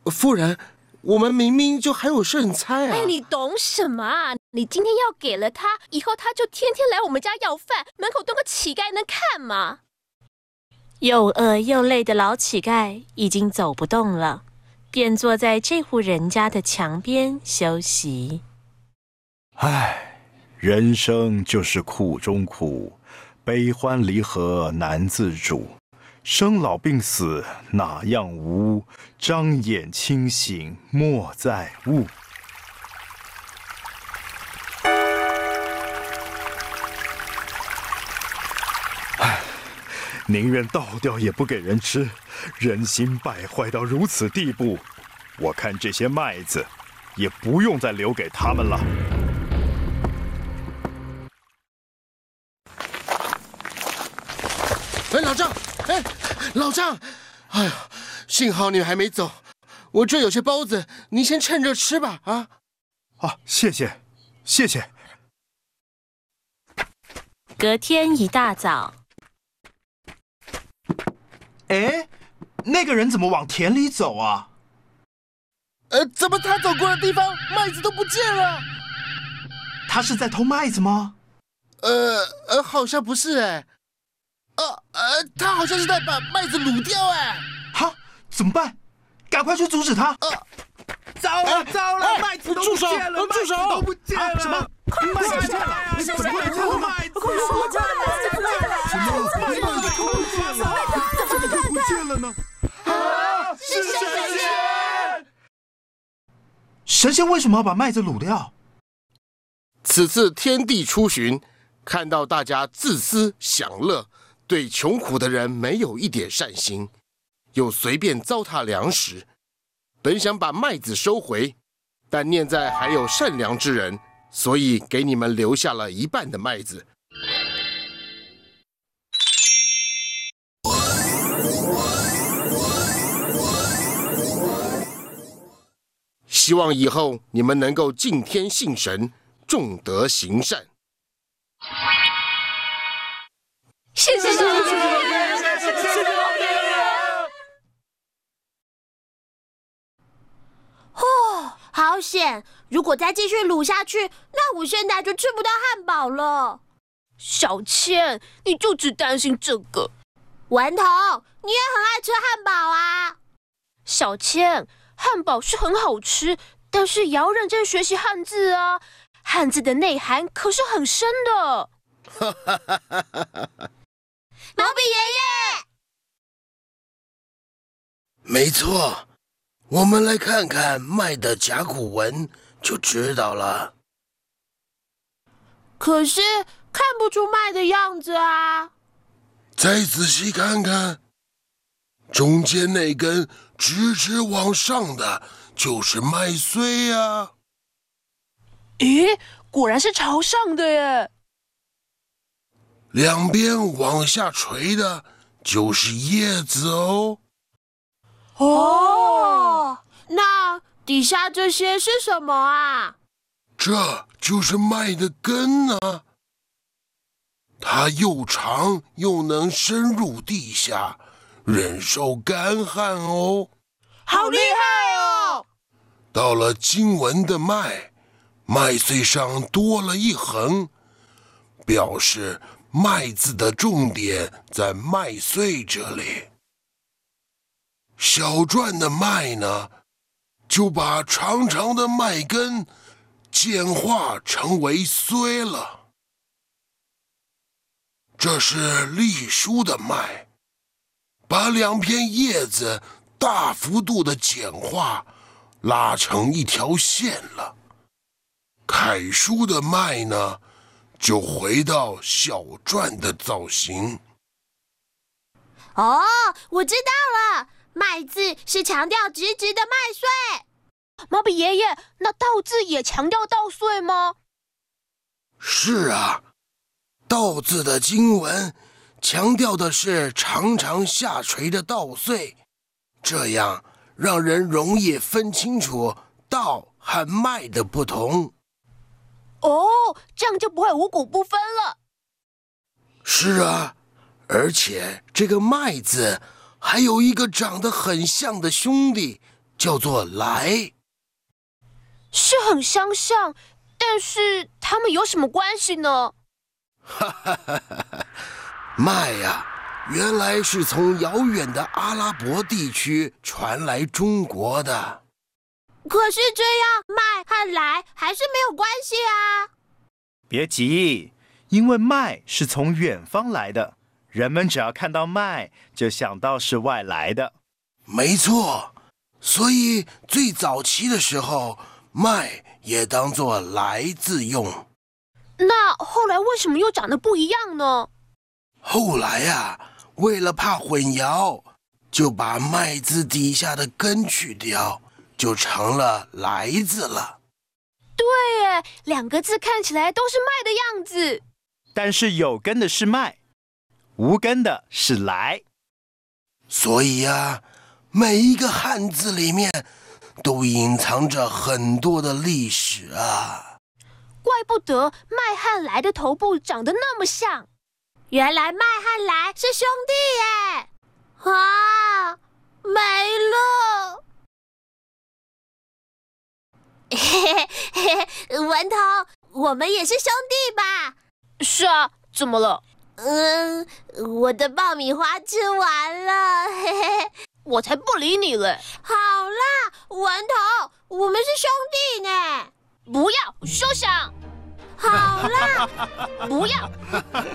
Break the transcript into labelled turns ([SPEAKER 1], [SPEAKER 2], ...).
[SPEAKER 1] 夫人，我们明明就还有剩菜啊！
[SPEAKER 2] 哎，你懂什么啊？你今天要给了他，以后他就天天来我们家要饭，门口蹲个乞丐能看吗？
[SPEAKER 3] 又饿又累的老乞丐已经走不动了，便坐在这户人家的墙边休息。
[SPEAKER 4] 唉，人生就是苦中苦，悲欢离合难自主。生老病死哪样无？张眼清醒莫再悟。唉，宁愿倒掉也不给人吃，人心败坏到如此地步，我看这些麦子也不用再留给他们了。
[SPEAKER 1] 哎，老张，哎，老张，哎呀，幸好你还没走，我这有些包子，你先趁热吃吧，啊！
[SPEAKER 4] 啊，谢谢，谢谢。
[SPEAKER 3] 隔天一大早，
[SPEAKER 5] 哎，那个人怎么往田里走啊？
[SPEAKER 1] 怎么他走过的地方麦子都不见了？
[SPEAKER 5] 他是在偷麦子吗？
[SPEAKER 1] 好像不是哎。他好像是在把麦子卤掉哎！
[SPEAKER 5] 哈，怎么办？赶快去阻止他！糟了糟了，麦子都不见了，麦子都不见了！什么？麦子不见了？怎么会有麦子？什么？麦子都不见了？怎么会不见了呢？啊！是神仙！神仙为什么要把麦子卤掉？
[SPEAKER 1] 此次天地出巡，看到大家自私享乐。对穷苦的人没有一点善心，又随便糟蹋粮食，本想把麦子收回，但念在还有善良之人，所以给你们留下了一半的麦子。希望以后你们能够敬天信神，重德行善。
[SPEAKER 2] 谢谢老天爷，谢谢老天爷！
[SPEAKER 6] 好险！如果再继续卤下去，那我现在就吃不到汉堡了。
[SPEAKER 2] 小倩，你就只担心这个。
[SPEAKER 6] 顽童，你也很爱吃汉堡啊。
[SPEAKER 2] 小倩，汉堡是很好吃，但是也要认真学习汉字啊。汉字的内涵可是很深的。
[SPEAKER 6] 毛笔爷爷，
[SPEAKER 1] 没错，我们来看看麦的甲骨文就知道了。
[SPEAKER 6] 可是看不出麦的样子啊。
[SPEAKER 1] 再仔细看看，中间那根直直往上的就是麦穗啊。
[SPEAKER 2] 咦，果然是朝上的耶。
[SPEAKER 1] 两边往下垂的就是叶子哦。
[SPEAKER 6] 哦，那底下这些是什么啊？
[SPEAKER 1] 这就是麦的根啊，它又长又能深入地下，忍受干旱哦。
[SPEAKER 6] 好厉害哦！
[SPEAKER 1] 到了经文的麦，麦穗上多了一横，表示麦字的重点在麦穗这里。小篆的麦呢，就把长长的麦根简化成为穗了。这是隶书的麦，把两片叶子大幅度的简化，拉成一条线了。楷书的麦呢，就回到小篆的造型。
[SPEAKER 6] 哦，我知道了，麦字是强调直直的麦穗。
[SPEAKER 2] 毛笔爷爷，那稻字也强调稻穗吗？
[SPEAKER 1] 是啊，稻字的经文强调的是长长下垂的稻穗，这样让人容易分清楚稻和麦的不同。
[SPEAKER 2] 哦，这样就不会五谷不分了。
[SPEAKER 1] 是啊，而且这个麦字还有一个长得很像的兄弟， 叫做来。
[SPEAKER 2] 是很相像，但是它们有什么关系呢？
[SPEAKER 1] 麦呀，原来是从遥远的阿拉伯地区传来中国的。
[SPEAKER 6] 可是这样，麦和来还是没有关系啊。
[SPEAKER 4] 别急，因为麦是从远方来的，人们只要看到麦，就想到是外来的。
[SPEAKER 1] 没错，所以最早期的时候，麦也当作来字用。
[SPEAKER 2] 那后来为什么又长得不一样呢？
[SPEAKER 1] 后来呀，为了怕混淆，就把麦字底下的根去掉，就成了来字了。
[SPEAKER 2] 对耶，两个字看起来都是麦的样子。
[SPEAKER 4] 但是有根的是麦，无根的是来。
[SPEAKER 1] 所以呀，每一个汉字里面都隐藏着很多的历史啊。
[SPEAKER 2] 怪不得麦和来的头部长得那么像。
[SPEAKER 6] 原来麦和来是兄弟耶！啊，没了！文头，我们也是兄弟吧？
[SPEAKER 2] 是啊，怎么了？
[SPEAKER 6] 我的爆米花吃完了，
[SPEAKER 2] 我才不理你嘞！
[SPEAKER 6] 好啦，文头，我们是兄弟呢。
[SPEAKER 2] 不要，休想！
[SPEAKER 6] 好啦，
[SPEAKER 2] 不要！